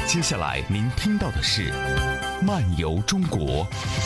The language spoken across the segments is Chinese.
接下来您听到的是漫游中国。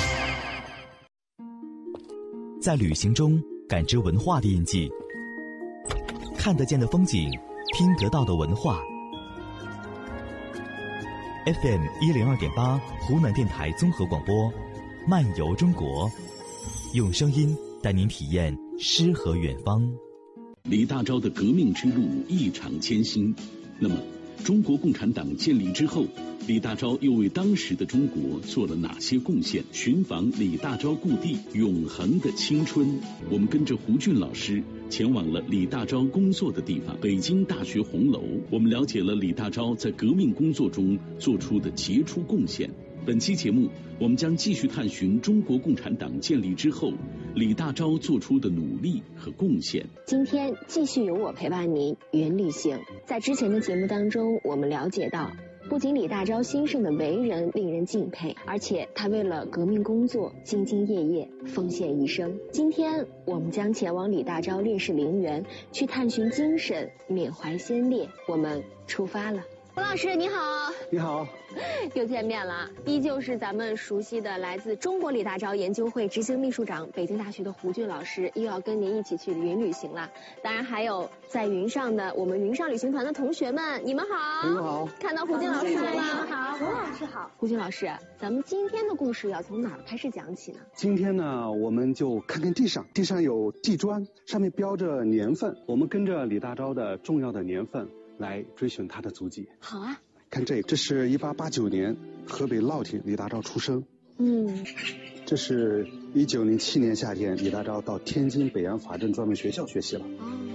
在旅行中感知文化的印记，看得见的风景，听得到的文化。FM 102.8湖南电台综合广播，漫游中国，用声音带您体验诗和远方。 李大钊的革命之路异常艰辛，那么中国共产党建立之后，李大钊又为当时的中国做了哪些贡献？寻访李大钊故地，永恒的青春。我们跟着胡俊老师前往了李大钊工作的地方——北京大学红楼。我们了解了李大钊在革命工作中做出的杰出贡献。本期节目，我们将继续探寻中国共产党建立之后，李大钊做出的努力和贡献。 今天继续由我陪伴您云旅行。在之前的节目当中，我们了解到，不仅李大钊先生的为人令人敬佩，而且他为了革命工作兢兢业业，奉献一生。今天我们将前往李大钊烈士陵园，去探寻精神，缅怀先烈。我们出发了。胡老师你好。 你好， 又见面了，依旧是咱们熟悉的来自中国李大钊研究会执行秘书长、北京大学的胡俊老师，又要跟您一起去云旅行了。当然还有在云上的我们云上旅行团的同学们，你们好。 你们好。 看到胡俊老师了吗？ 好，胡老师好。 胡俊老师，咱们今天的故事要从哪儿开始讲起呢？ 今天呢，我们就看看地上有地砖，上面标着年份，我们跟着李大钊的重要的年份来追寻他的足迹。 好啊。 看这是1889年河北乐亭李大钊出生。这是1907年夏天李大钊到天津北洋法政专门学校学习了。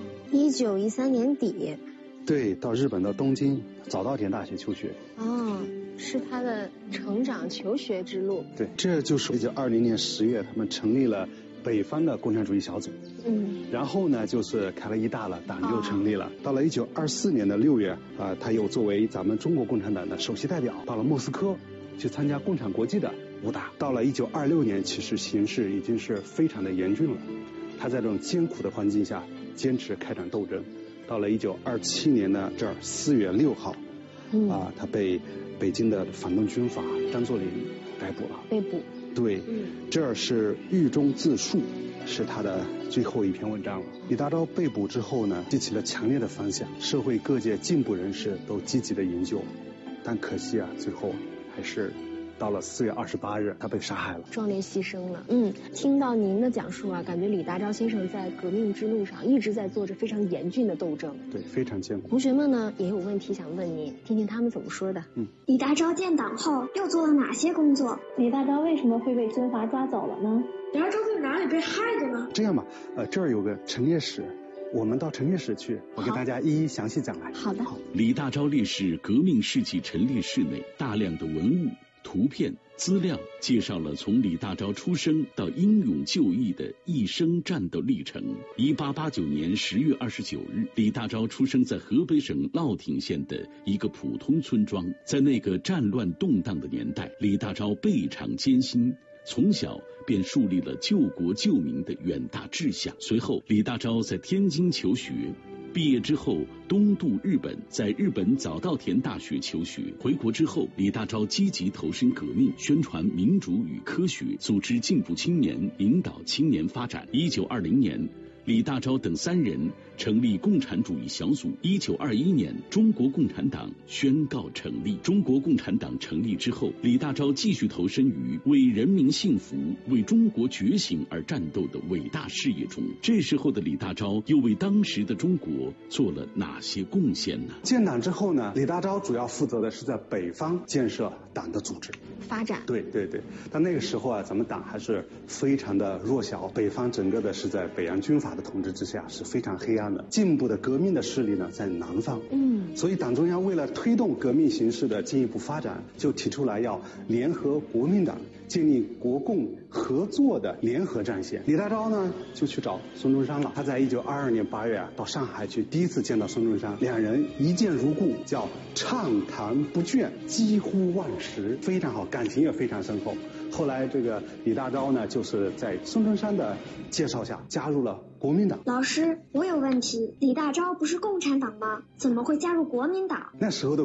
1913年底。 对，到日本的东京早稻田大学求学。 是他的成长求学之路。 对，这就是1920年10月他们成立了北方的共产主义小组。然后呢，就是开了一大了，党就成立了。到了1924年的6月，他又作为咱们中国共产党的首席代表，到了莫斯科去参加共产国际的武打。到了1926年，其实形势已经是非常的严峻了。他在这种艰苦的环境下坚持开展斗争。到了1927年的4月6号，他被北京的反动军阀张作霖逮捕了。 被捕。 对，这是狱中自述，是他的最后一篇文章了。李大钊被捕之后呢，激起了强烈的反响，社会各界进步人士都积极的营救，但可惜最后还是到了4月28日，他被杀害了， 壮烈牺牲了。听到您的讲述感觉李大钊先生在革命之路上一直在做着非常严峻的斗争。 对，非常艰苦。 同学们呢也有问题想问您，听听他们怎么说的。 李大钊建党后又做了哪些工作？ 李大钊为什么会被军阀抓走了呢？ 李大钊在哪里被害的呢？ 这样吧，这儿有个陈列室，我们到陈列室去，我给大家一一详细讲来。 好的。 李大钊烈士革命事迹陈列室内，大量的文物、图片、资料介绍了从李大钊出生到英勇就义的一生战斗历程。1889年10月29日，李大钊出生在河北省乐亭县的一个普通村庄。在那个战乱动荡的年代，李大钊倍尝艰辛，从小便树立了救国救民的远大志向。随后，李大钊在天津求学。毕业之后东渡日本，在日本早稻田大学求学。回国之后，李大钊积极投身革命，宣传民主与科学，组织进步青年，引导青年发展。1920年，李大钊等3人成立共产主义小组。1921年，中国共产党宣告成立。中国共产党成立之后，李大钊继续投身于为人民幸福、为中国觉醒而战斗的伟大事业中。这时候的李大钊又为当时的中国做了哪些贡献呢？ 建党之后呢，李大钊主要负责的是在北方建设党的组织发展。 对，但那个时候咱们党还是非常的弱小，北方整个的是在北洋军阀的统治之下，是非常黑暗的。进步的革命的势力呢在南方。所以党中央为了推动革命形势的进一步发展，就提出来要联合国民党，建立国共合作的联合战线。李大钊呢就去找孙中山了。他在1922年8月到上海去，第一次见到孙中山，两人一见如故，叫畅谈不倦，几乎忘时，非常好，感情也非常深厚。后来这个李大钊呢，就是在孙中山的介绍下加入了国民党。 老师，我有问题，李大钊不是共产党吗？怎么会加入国民党？ 那时候的